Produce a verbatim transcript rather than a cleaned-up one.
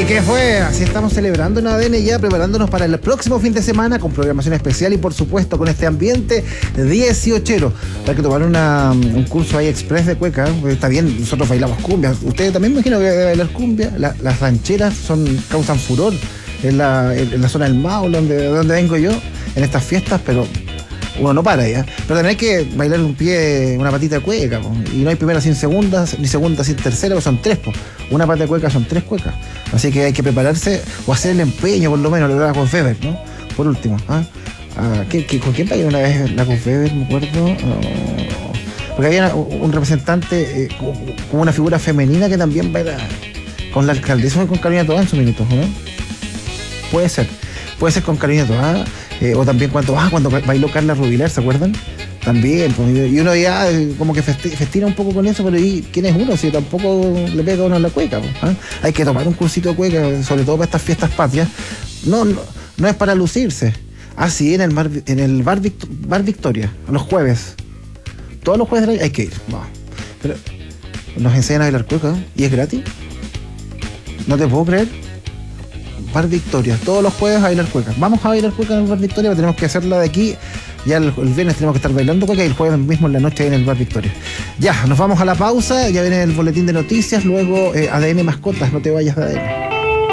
qué fue? Así estamos celebrando en A D N ya, preparándonos para el próximo fin de semana con programación especial y por supuesto con este ambiente dieciochero. Hay que tomar una, un curso ahí express de cueca. Está bien, nosotros bailamos cumbia. Ustedes también me imagino que deben bailar cumbia. La, las rancheras son, causan furor en la, en la zona del Maule, donde, donde vengo yo, en estas fiestas, pero uno no para ya. Pero también hay que bailar un pie, una patita de cueca, po. Y no hay primera sin segunda, ni segunda sin tercera, pues son tres, po. Una pata de cueca son tres cuecas. Así que hay que prepararse o hacer el empeño, por lo menos, lo de la Confeber, ¿no? Por último, ¿ah? Ah, ¿qué, qué, ¿con quién bailó una vez la Confeber? Me acuerdo. Oh. Porque había un representante, eh, como una figura femenina que también baila con la alcaldesa, con Carolina Toá en sus minutos, ¿no? Puede ser. Puede ser con Carolina Toá. Eh, o también cuando, ah, cuando bailó Carla Rubilar, ¿se acuerdan? También, pues, y uno ya eh, como que festi festina un poco con eso, pero ¿y quién es uno? Si tampoco le pega uno a la cueca, pues, ¿eh? Hay que tomar un cursito de cueca, sobre todo para estas fiestas patrias. No, no, no es para lucirse. Ah, sí, en el, mar, en el bar, Vict bar Victoria, los jueves. Todos los jueves de la... hay que ir. No. Pero nos enseñan a bailar cueca, ¿eh? ¿Y es gratis? No te puedo creer. Bar Victoria, todos los jueves a bailar cueca. Vamos a bailar cueca en el Bar Victoria, pero tenemos que hacerla de aquí. Ya el, el viernes tenemos que estar bailando cueca y el jueves mismo en la noche en el Bar Victoria. Ya, nos vamos a la pausa, ya viene el boletín de noticias, luego eh, A D N Mascotas, no te vayas de A D N.